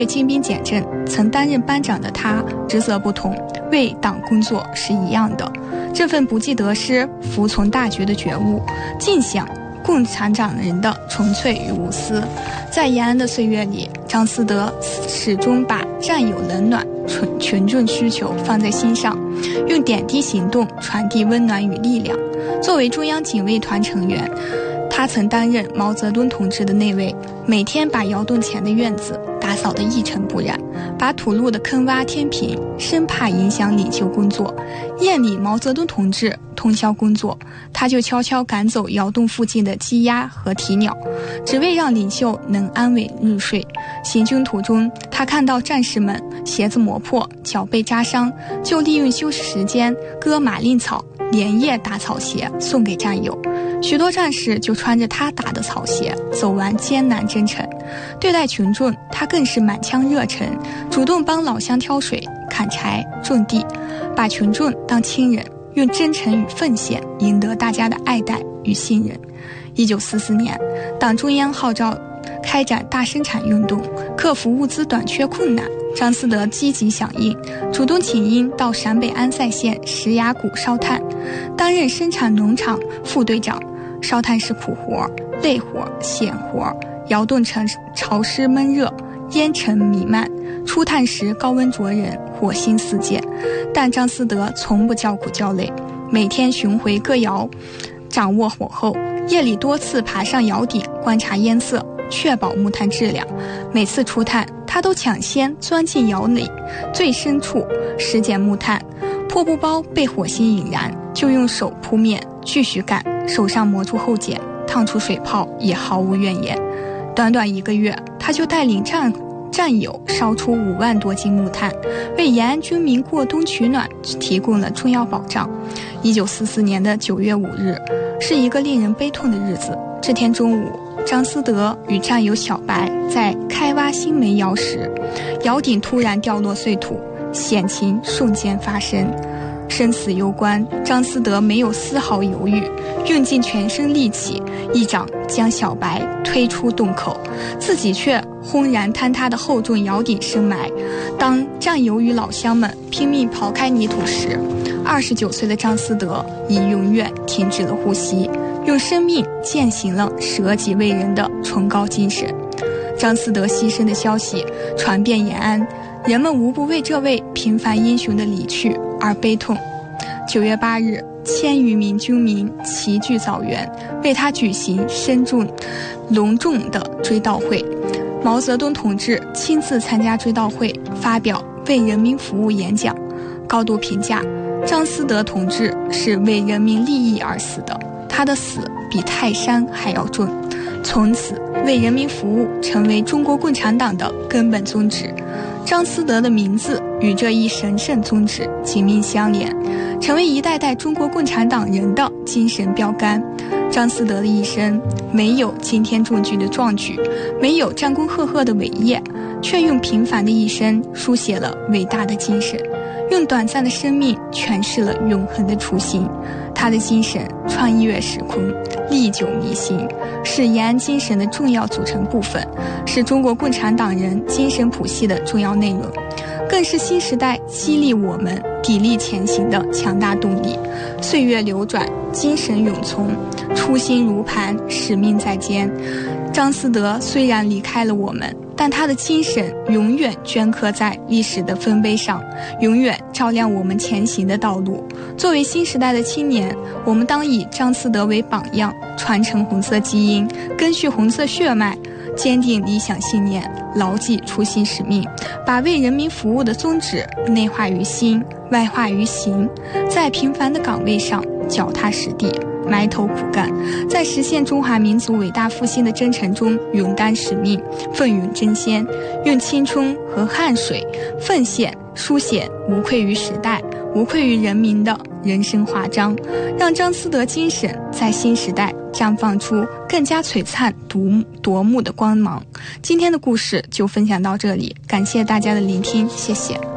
精兵简政，曾担任班长的他，职责不同，为党工作是一样的。这份不计得失、服从大局的觉悟，尽享共产党人的纯粹与无私。在延安的岁月里，张思德始终把战友冷暖、群众需求放在心上，用点滴行动传递温暖与力量。作为中央警卫团成员，他曾担任毛泽东同志的内卫，每天把窑洞前的院子打扫得一尘不染，把土路的坑洼填平，生怕影响领袖工作。夜里毛泽东同志通宵工作，他就悄悄赶走窑洞附近的鸡鸭和啼鸟，只为让领袖能安稳入睡。行军途中，他看到战士们鞋子磨破，脚被扎伤，就利用休息时间割马令草，连夜打草鞋送给战友。许多战士就穿着他打的草鞋走完艰难征程。对待群众，他更是满腔热忱，主动帮老乡挑水、砍柴、种地，把群众当亲人，用真诚与奉献赢得大家的爱戴与信任。1944年，党中央号召开展大生产运动，克服物资短缺困难。张思德积极响应，主动请缨到陕北安塞县石崖谷烧炭，担任生产农场副队长。烧炭是苦活、累活、险活，窑洞潮湿闷热，烟尘弥漫，出炭时高温灼人，火星四溅。但张思德从不叫苦叫累，每天巡回各窑，掌握火候，夜里多次爬上窑顶观察烟色，确保木炭质量。每次出炭，他都抢先钻进窑里最深处拾捡木炭，破布包被火星引燃，就用手扑灭，继续干，手上磨出厚茧，烫出水泡也毫无怨言。短短1个月，他就带领战友烧出5万多斤木炭，为延安军民过冬取暖提供了重要保障。1944年的9月5日是一个令人悲痛的日子。这天中午，张思德与战友小白在开挖新煤窑时，窑顶突然掉落碎土，险情瞬间发生，生死攸关。张思德没有丝毫犹豫，用尽全身力气，一掌将小白推出洞口，自己却轰然坍塌的厚重窑顶深埋。当战友与老乡们拼命刨开泥土时，29岁的张思德已永远停止了呼吸，用生命践行了舍己为人的崇高精神。张思德牺牲的消息传遍延安，人们无不为这位平凡英雄的离去而悲痛。9月8日，1000余名军民齐聚枣园，为他举行隆重的追悼会。毛泽东同志亲自参加追悼会，发表为人民服务演讲，高度评价张思德同志是为人民利益而死的，他的死比泰山还要重。从此，为人民服务成为中国共产党的根本宗旨。张思德的名字与这一神圣宗旨紧密相连，成为一代代中国共产党人的精神标杆。张思德的一生没有惊天重举的壮举，没有战功赫赫的伟业，却用平凡的一生书写了伟大的精神，用短暂的生命诠释了永恒的初心。他的精神穿越时空，历久弥新，是延安精神的重要组成部分，是中国共产党人精神谱系的重要内容，更是新时代激励我们砥砺前行的强大动力。岁月流转，精神永存，初心如磐，使命在肩。张思德虽然离开了我们，但他的精神永远镌刻在历史的丰碑上，永远照亮我们前行的道路。作为新时代的青年，我们当以张思德为榜样，传承红色基因，根续红色血脉，坚定理想信念，牢记初心使命，把为人民服务的宗旨内化于心，外化于行，在平凡的岗位上脚踏实地，埋头苦干，在实现中华民族伟大复兴的征程中勇担使命，奋勇争先，用青春和汗水奉献书写无愧于时代、无愧于人民的人生华章，让张思德精神在新时代绽放出更加璀璨夺目的光芒。今天的故事就分享到这里，感谢大家的聆听，谢谢。